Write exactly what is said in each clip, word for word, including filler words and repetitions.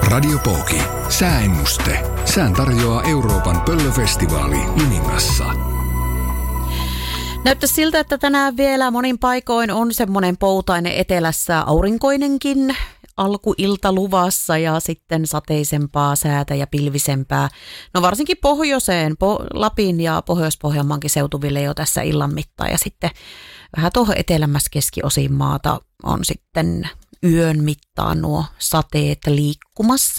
Radio Pooki. Sääennuste. Sään tarjoaa Euroopan pöllöfestivaali Limingassa. Näyttää siltä, että tänään vielä monin paikoin on semmoinen poutainen etelässä aurinkoinenkin alkuilta luvassa ja sitten sateisempaa säätä ja pilvisempää. No varsinkin pohjoiseen, po- Lapin ja Pohjois-Pohjanmaankin seutuville jo tässä illan mittaan ja sitten vähän tuohon etelämässä keskiosiin maata on sitten yön mittaan nuo sateet liikkumassa.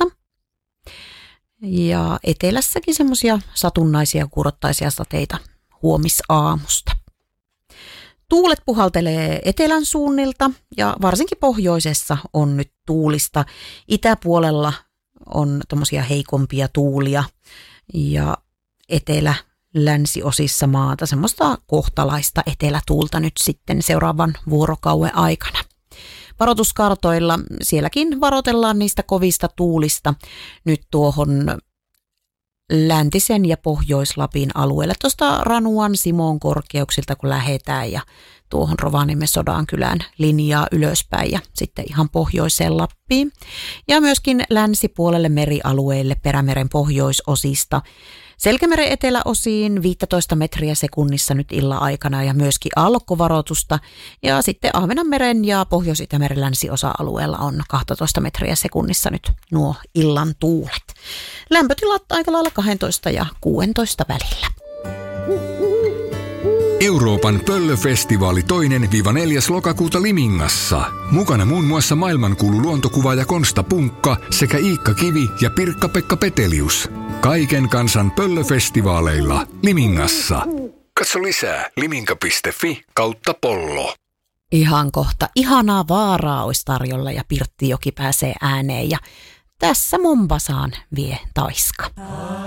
Ja etelässäkin semmoisia satunnaisia kurottaisia sateita huomisaamusta. Tuulet puhaltelee etelän suunnilta ja varsinkin pohjoisessa on nyt tuulista. Itäpuolella on tommosia heikompia tuulia ja etelä-länsiosissa maata semmoista kohtalaista etelätuulta nyt sitten seuraavan vuorokauden aikana. Varoituskartoilla sielläkin varoitellaan niistä kovista tuulista nyt tuohon läntisen ja Pohjois-Lapin alueelle. Tuosta Ranuan Simon korkeuksilta kun lähdetään ja tuohon Rovaniemen Sodankylän linjaa ylöspäin ja sitten ihan pohjoiseen Lappiin. Ja myöskin länsipuolelle merialueille Perämeren pohjoisosista. Selkämeren eteläosiin viisitoista metriä sekunnissa nyt illan aikana ja myöskin aallokkovaroitusta. Ja sitten Ahvenanmeren ja Pohjois-Itämeren länsiosa-alueella on kaksitoista metriä sekunnissa nyt nuo illan tuulet. Lämpötilat aika lailla kaksitoista ja kuusitoista välillä. Euroopan pöllöfestivaali toinen–neljäs lokakuuta Limingassa. Mukana muun muassa maailmankuulu luontokuvaaja Konsta Punkka sekä Iikka Kivi ja Pirkka-Pekka Petelius. Kaiken kansan pöllöfestivaaleilla Limingassa. Katso lisää liminka piste fi kautta pollo. Ihan kohta ihanaa vaaraa olisi tarjolla ja Pirttijoki pääsee ääneen ja tässä Mombasaan vie Taiska.